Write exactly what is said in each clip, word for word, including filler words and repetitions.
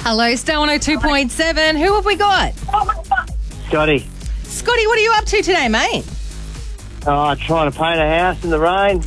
Hello, Star one oh two point seven. Who have we got? Scotty. Scotty, what are you up to today, mate? Oh, trying to paint a house in the rain.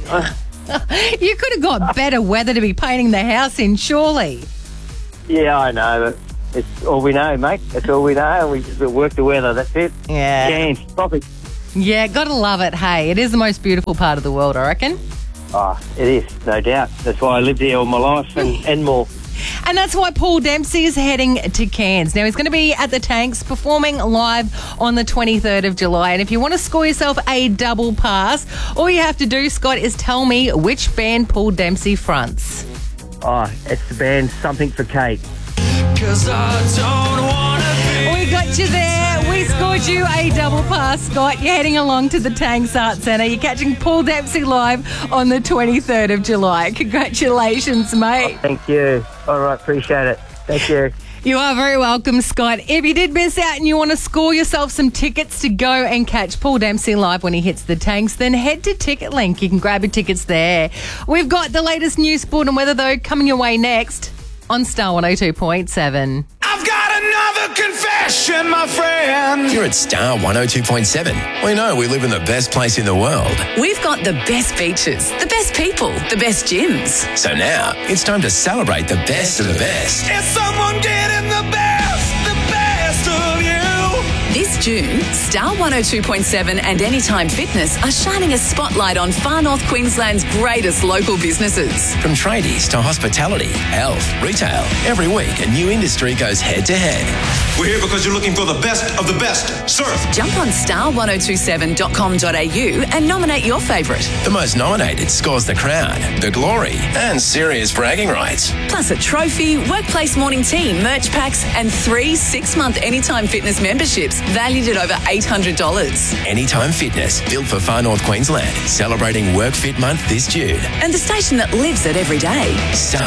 You could have got better weather to be painting the house in, surely. Yeah, I know, but it's all we know, mate. That's all we know. We just work the weather, that's it. Yeah. Cans, profit. Yeah, gotta love it, hey. It is the most beautiful part of the world, I reckon. Oh, it is, no doubt. That's why I lived here all my life and, and more. And that's why Paul Dempsey is heading to Cairns. Now, he's going to be at the Tanks performing live on the twenty-third of July. And if you want to score yourself a double pass, all you have to do, Scott, is tell me which band Paul Dempsey fronts. Oh, it's the band Something for Kate. 'Cause I don't wanna be. We got you there. We scored you a double pass, Scott. You're heading along to the Tanks Arts Centre. You're catching Paul Dempsey live on the twenty-third of July. Congratulations, mate. Oh, thank you. All right, appreciate it. Thank you. You are very welcome, Scott. If you did miss out and you want to score yourself some tickets to go and catch Paul Dempsey live when he hits the Tanks, then head to TicketLink. You can grab your tickets there. We've got the latest news, sport and weather, though, coming your way next on Star one oh two point seven. I've got another confession, my friend. You're at Star one oh two point seven. We know we live in the best place in the world. We've got the best beaches, the best people, the best gyms. So now it's time to celebrate the best of the best. Is someone getting the best, the best of you? This June, Star one oh two point seven and Anytime Fitness are shining a spotlight on Far North Queensland's greatest local businesses. From tradies to hospitality, health, retail, every week a new industry goes head to head. We're here because you're looking for the best of the best. Surf. Jump on star one oh two seven dot com dot a u and nominate your favourite. The most nominated scores the crown, the glory, and serious bragging rights. Plus a trophy, workplace morning tea, merch packs, and three six-month Anytime Fitness memberships valued at over eight hundred dollars. Anytime Fitness, built for Far North Queensland, celebrating Work Fit Month this June. And the station that lives it every day. Star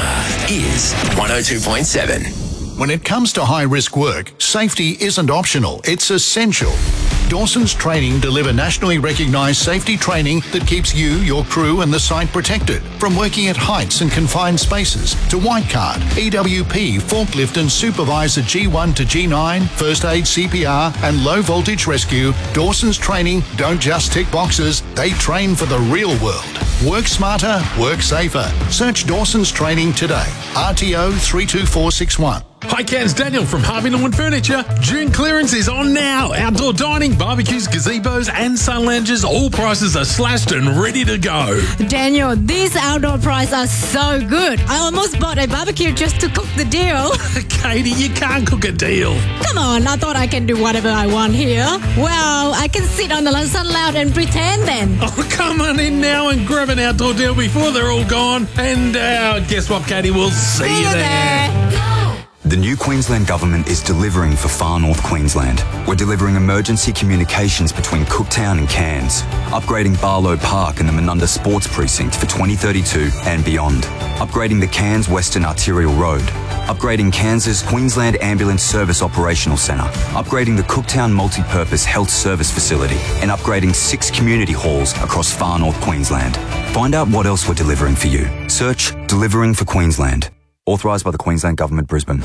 is one oh two point seven. When it comes to high-risk work, safety isn't optional, it's essential. Dawson's Training deliver nationally recognised safety training that keeps you, your crew and the site protected. From working at heights and confined spaces to white card, E W P, forklift and supervisor G one to G nine, first aid C P R and low voltage rescue, Dawson's Training don't just tick boxes, they train for the real world. Work smarter, work safer. Search Dawson's Training today. R T O three two four six one. Hi, Cairns, Daniel from Harvey Norman Furniture. June clearance is on now. Outdoor dining, barbecues, gazebos and sun lounges, all prices are slashed and ready to go. Daniel, these outdoor prices are so good. I almost bought a barbecue just to cook the deal. Katie, you can't cook a deal. Come on, I thought I can do whatever I want here. Well, I can sit on the sun lounge and pretend then. Oh, come on in now and grab an outdoor deal before they're all gone. And uh, guess what, Katie? We'll see, See you you there. there. The new Queensland Government is delivering for Far North Queensland. We're delivering emergency communications between Cooktown and Cairns, upgrading Barlow Park and the Menunda Sports Precinct for twenty thirty-two and beyond, upgrading the Cairns Western Arterial Road, upgrading Cairns' Queensland Ambulance Service Operational Centre, upgrading the Cooktown Multipurpose Health Service Facility, and upgrading six community halls across Far North Queensland. Find out what else we're delivering for you. Search Delivering for Queensland. Authorised by the Queensland Government, Brisbane.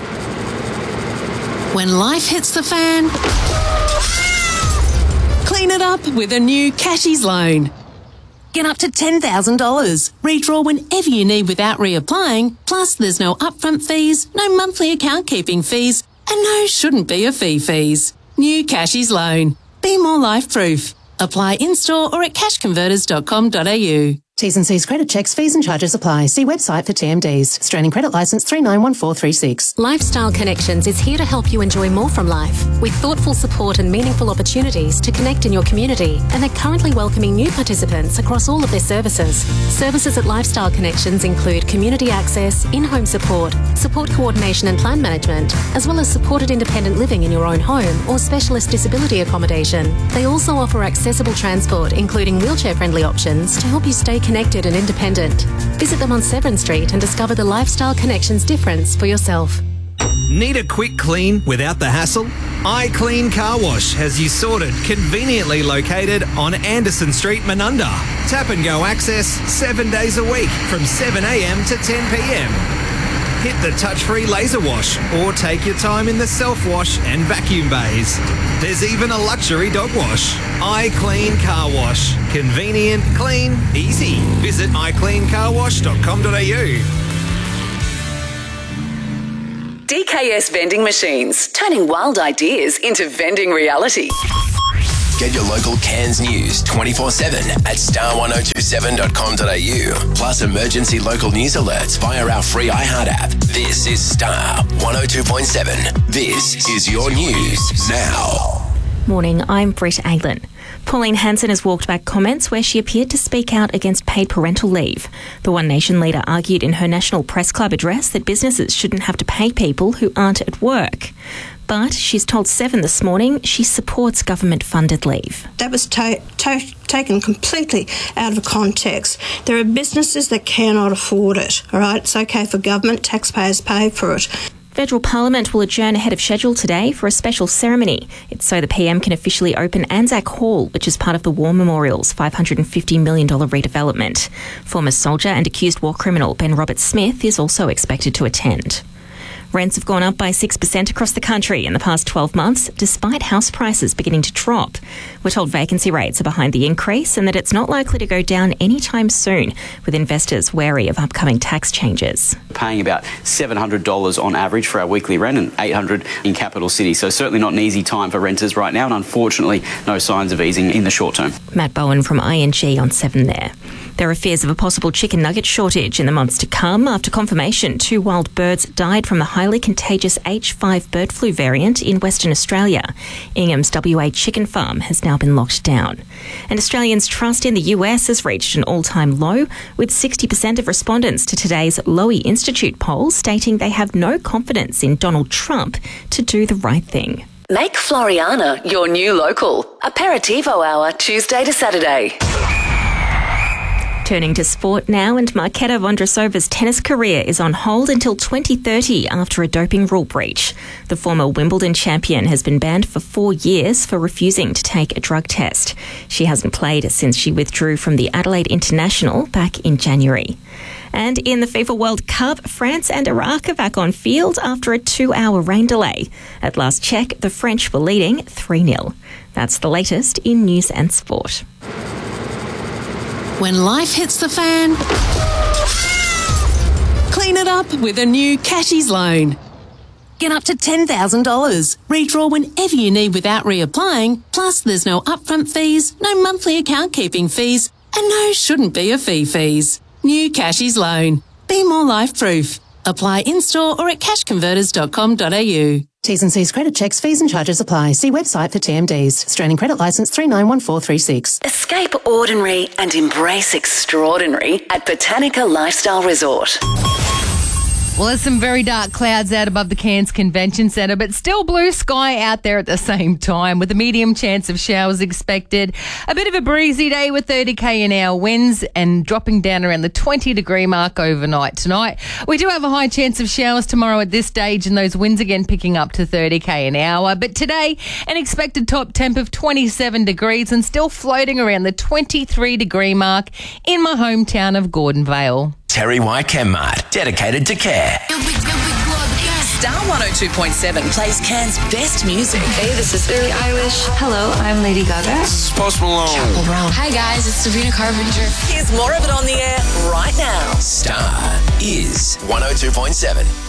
When life hits the fan, clean it up with a new Cashies loan. Get up to ten thousand dollars. Redraw whenever you need without reapplying. Plus, there's no upfront fees, no monthly account keeping fees, and no shouldn't be a fee fees. New Cashies loan. Be more life proof. Apply in-store or at cash converters dot com dot a u. T's and C's credit checks, fees and charges apply. See website for T M Ds. Australian Credit Licence three nine one four three six. Lifestyle Connections is here to help you enjoy more from life with thoughtful support and meaningful opportunities to connect in your community, and they're currently welcoming new participants across all of their services. Services at Lifestyle Connections include community access, in-home support, support coordination and plan management, as well as supported independent living in your own home or specialist disability accommodation. They also offer accessible transport, including wheelchair-friendly options to help you stay connected and independent. Visit them on Severn Street and discover the Lifestyle Connections difference for yourself. Need a quick clean without the hassle? iClean Car Wash has you sorted, conveniently located on Anderson Street, Menunda. Tap and go access seven days a week from seven a m to ten p m. Hit the touch-free laser wash or take your time in the self-wash and vacuum bays. There's even a luxury dog wash. iClean Car Wash. Convenient, clean, easy. Visit i clean car wash dot com dot a u. D K S Vending Machines, turning wild ideas into vending reality. Get your local Cairns news twenty-four seven at star one oh two seven dot com dot a u. Plus emergency local news alerts via our free iHeart app. This is Star one oh two point seven. This is your news now. Morning, I'm Britt Aylin. Pauline Hanson has walked back comments where she appeared to speak out against paid parental leave. The One Nation leader argued in her National Press Club address that businesses shouldn't have to pay people who aren't at work. But she's told Seven this morning she supports government-funded leave. That was to- to- taken completely out of context. There are businesses that cannot afford it, all right? It's okay for government, taxpayers pay for it. Federal Parliament will adjourn ahead of schedule today for a special ceremony. It's so the P M can officially open Anzac Hall, which is part of the War Memorial's five hundred fifty million dollars redevelopment. Former soldier and accused war criminal Ben Roberts-Smith is also expected to attend. Rents have gone up by six percent across the country in the past twelve months, despite house prices beginning to drop. We're told vacancy rates are behind the increase and that it's not likely to go down anytime soon, with investors wary of upcoming tax changes. Paying about seven hundred dollars on average for our weekly rent and eight hundred dollars in capital city. So certainly not an easy time for renters right now, and unfortunately no signs of easing in the short term. Matt Bowen from I N G on seven there. There are fears of a possible chicken nugget shortage in the months to come after confirmation two wild birds died from the highly contagious H five bird flu variant in Western Australia. Ingham's W A chicken farm has now been locked down. And Australians' trust in the U S has reached an all-time low, with sixty percent of respondents to today's Lowy Institute poll stating they have no confidence in Donald Trump to do the right thing. Make Floriana your new local. Aperitivo hour, Tuesday to Saturday. Turning to sport now, and Marketa Vondrousova's tennis career is on hold until twenty thirty after a doping rule breach. The former Wimbledon champion has been banned for four years for refusing to take a drug test. She hasn't played since she withdrew from the Adelaide International back in January. And in the FIFA World Cup, France and Iraq are back on field after a two-hour rain delay. At last check, the French were leading three nil. That's the latest in news and sport. When life hits the fan, clean it up with a new Cashies loan. Get up to ten thousand dollars. Redraw whenever you need without reapplying. Plus, there's no upfront fees, no monthly account keeping fees, and no shouldn't be a fee fees. New Cashies loan. Be more life-proof. Apply in-store or at cash converters dot com dot a u. T's and C's credit checks, fees and charges apply. See website for T M Ds. Australian credit licence three nine one four three six. Escape ordinary and embrace extraordinary at Botanica Lifestyle Resort. Well, there's some very dark clouds out above the Cairns Convention Centre, but still blue sky out there at the same time, with a medium chance of showers expected. A bit of a breezy day with thirty k an hour winds and dropping down around the twenty degree mark overnight tonight. We do have a high chance of showers tomorrow at this stage, and those winds again picking up to thirty k an hour. But today, an expected top temp of twenty-seven degrees and still floating around the twenty-three degree mark in my hometown of Gordon Vale. Terry White Chemmart, dedicated to care. Star one oh two point seven plays Cairns' best music. Hey, this is Billie Eilish. Hello, I'm Lady Gaga. This is Post Malone. Chapel Brown. Hi guys, it's Sabrina Carpenter. Here's more of it on the air right now. Star is one oh two point seven.